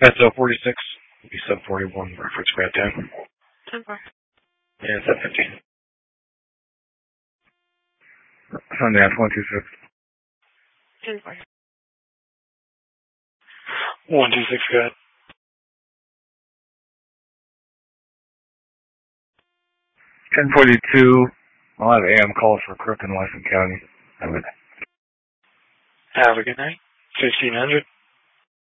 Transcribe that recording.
That's 46. Be sub 41 reference grad time. 10-4. Yeah, sub 15. Sundown 126. 10-4. 126 grad. 1042. I'll have AM calls for Crook in Washington County. Have a good night. 1500.